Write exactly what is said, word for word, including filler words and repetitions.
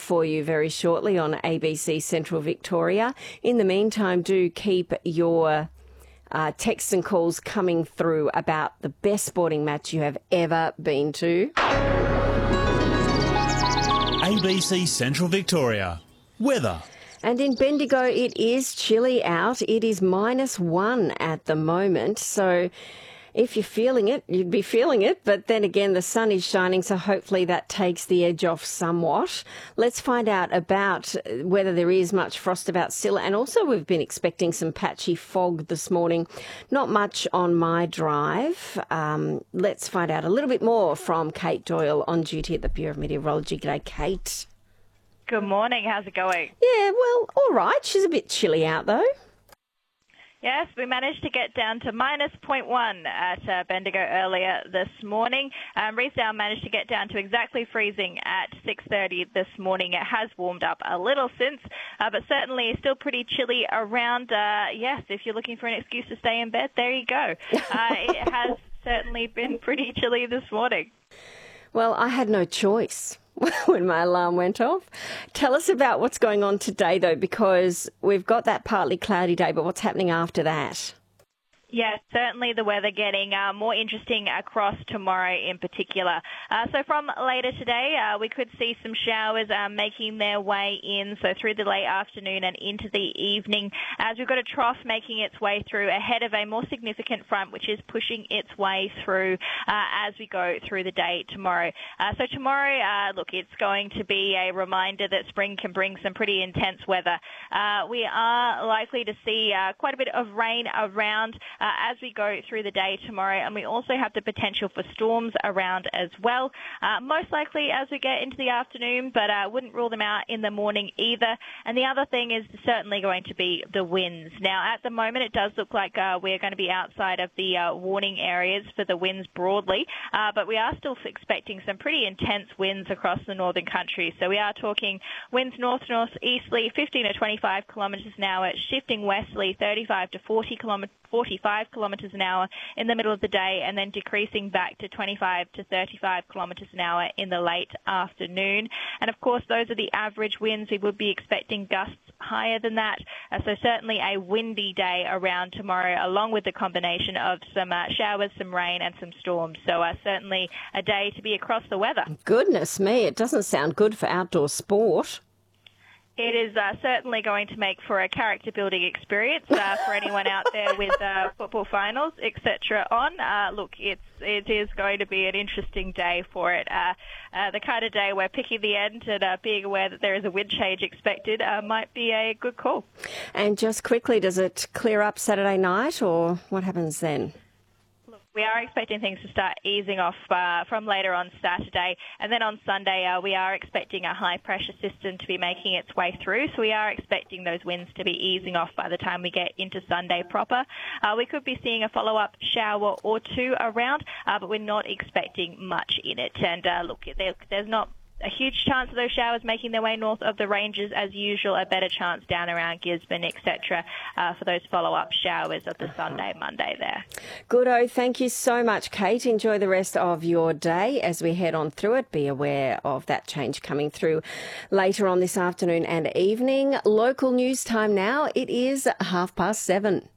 for you very shortly on A B C Central Victoria. In the meantime, do keep your uh, texts and calls coming through about the best sporting match you have ever been to. A B C Central Victoria. Weather. And in Bendigo, it is chilly out. It is minus one at the moment. So if you're feeling it, you'd be feeling it. But then again, the sun is shining, so hopefully that takes the edge off somewhat. Let's find out about whether there is much frost about still. And also we've been expecting some patchy fog this morning. Not much on my drive. Um, let's find out a little bit more from Kate Doyle on duty at the Bureau of Meteorology. G'day, Kate. Good morning. How's it going? Yeah, well, all right. She's a bit chilly out, though. Yes, we managed to get down to minus zero point one at uh, Bendigo earlier this morning. Um, Reesdale managed to get down to exactly freezing at six thirty this morning. It has warmed up a little since, uh, but certainly still pretty chilly around. Uh, yes, if you're looking for an excuse to stay in bed, there you go. Uh, it has certainly been pretty chilly this morning. Well, I had no choice when my alarm went off. Tell us about what's going on today, though, because we've got that partly cloudy day, but what's happening after that? Yes, certainly the weather getting uh, more interesting across tomorrow in particular. Uh, so from later today, uh, we could see some showers uh, making their way in, so through the late afternoon and into the evening, as we've got a trough making its way through ahead of a more significant front, which is pushing its way through uh, as we go through the day tomorrow. Uh, so tomorrow, uh, look, it's going to be a reminder that spring can bring some pretty intense weather. Uh, we are likely to see uh, quite a bit of rain around Uh, as we go through the day tomorrow, and we also have the potential for storms around as well, uh, most likely as we get into the afternoon, but I uh, wouldn't rule them out in the morning either. And the other thing is certainly going to be the winds. Now, at the moment, it does look like uh, we're going to be outside of the uh, warning areas for the winds broadly, uh, but we are still expecting some pretty intense winds across the northern country. So we are talking winds north-northeasterly, fifteen to twenty-five kilometres an hour, shifting westerly, thirty-five to forty kilometres forty-five kilometres an hour in the middle of the day, and then decreasing back to twenty-five to thirty-five kilometres an hour in the late afternoon. And of course, those are the average winds. We would be expecting gusts higher than that. Uh, so certainly a windy day around tomorrow, along with the combination of some uh, showers, some rain and some storms. So uh, certainly a day to be across the weather. Goodness me, it doesn't sound good for outdoor sport. It is uh, certainly going to make for a character-building experience uh, for anyone out there with uh, football finals, et cetera on. Uh, look, it's, it is going to be an interesting day for it. Uh, uh, the kind of day where picking the end and uh, being aware that there is a wind change expected uh, might be a good call. And just quickly, does it clear up Saturday night, or what happens then? We are expecting things to start easing off uh, from later on Saturday, and then on Sunday uh, we are expecting a high-pressure system to be making its way through, so we are expecting those winds to be easing off by the time we get into Sunday proper. Uh, we could be seeing a follow-up shower or two around, uh, but we're not expecting much in it. And uh, look, there, there's not a huge chance of those showers making their way north of the ranges as usual, a better chance down around Gisborne, et cetera, uh, for those follow-up showers of the Sunday, Monday there. Goodo, thank you so much, Kate. Enjoy the rest of your day as we head on through it. Be aware of that change coming through later on this afternoon and evening. Local news time now. It is half past seven.